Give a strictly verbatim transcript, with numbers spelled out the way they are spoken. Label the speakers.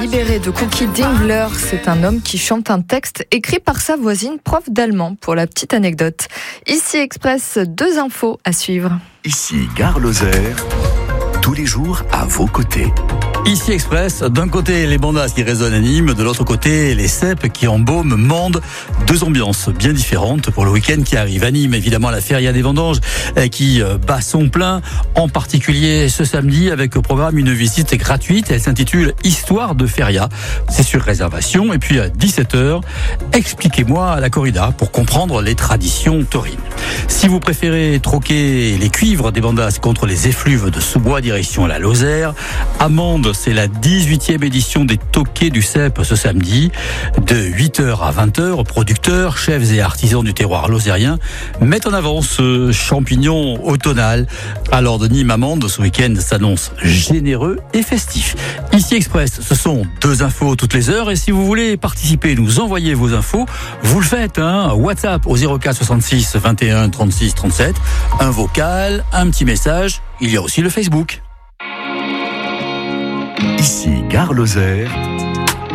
Speaker 1: Libéré de Cookie Dingler, c'est un homme qui chante un texte écrit par sa voisine, prof d'allemand, pour la petite anecdote. Ici Express, deux infos à suivre.
Speaker 2: Ici Gare Lozère, tous les jours à vos côtés.
Speaker 3: Ici Express, d'un côté les bandas qui résonnent à Nîmes, de l'autre côté les cèpes qui embaument Mende. Deux ambiances bien différentes pour le week-end qui arrive. À Nîmes, évidemment, la Feria des vendanges qui bat son plein, en particulier ce samedi avec au programme une visite gratuite. Elle s'intitule Histoire de Feria. C'est sur réservation. Et puis à dix-sept heures, expliquez-moi la corrida pour comprendre les traditions taurines. Si vous préférez troquer les cuivres des bandas contre les effluves de sous-bois direction la Lozère, à Mende, c'est la dix-huitième édition des Toquets du Cep ce samedi. De huit heures à vingt heures, producteurs, chefs et artisans du terroir lozérien mettent en avant ce champignon automnal. Alors de Nîmes à Mende, ce week-end s'annonce généreux et festif. Ici Express, ce sont deux infos toutes les heures. Et si vous voulez participer, nous envoyer vos infos, vous le faites. Hein, WhatsApp au zéro quatre soixante-six vingt et un trente-six trente-sept. Un vocal, un petit message. Il y a aussi le Facebook.
Speaker 2: Ici Gare Lozère,